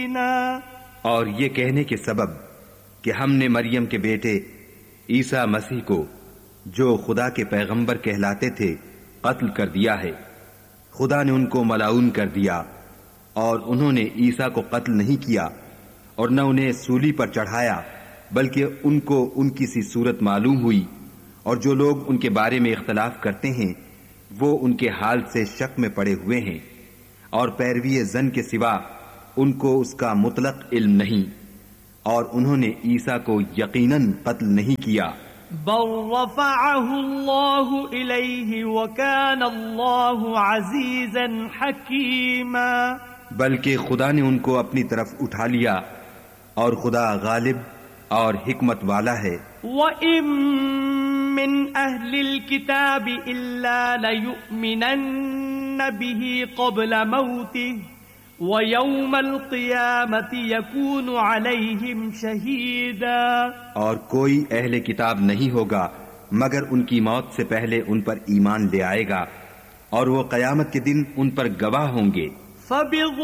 اور یہ کہنے کے سبب کہ ہم نے مریم کے بیٹے عیسیٰ مسیح کو جو خدا کے پیغمبر کہلاتے تھے قتل کر دیا ہے۔ خدا نے ان کو ملعون کر دیا، اور انہوں نے عیسیٰ کو قتل نہیں کیا اور نہ انہیں سولی پر چڑھایا، بلکہ ان کو ان کی سی صورت معلوم ہوئی، اور جو لوگ ان کے بارے میں اختلاف کرتے ہیں وہ ان کے حال سے شک میں پڑے ہوئے ہیں، اور پیروی زن کے سوا ان کو اس کا مطلق علم نہیں، اور انہوں نے عیسیٰ کو یقیناً قتل نہیں کیا۔ بل رفعه اللہ الیہ وکان اللہ عزیزا حکیما، بلکہ خدا نے ان کو اپنی طرف اٹھا لیا، اور خدا غالب اور حکمت والا ہے۔ وَإِن مِّنْ أَهْلِ الْكِتَابِ إِلَّا لَيُؤْمِنَنَّ بِهِ قَبْلَ مَوْتِهِ وَيَوْمَ الْقِيَامَةِ يَكُونُ عَلَيْهِمْ شَهِيدًا، اور کوئی اہل کتاب نہیں ہوگا مگر ان کی موت سے پہلے ان پر ایمان لے آئے گا، اور وہ قیامت کے دن ان پر گواہ ہوں گے۔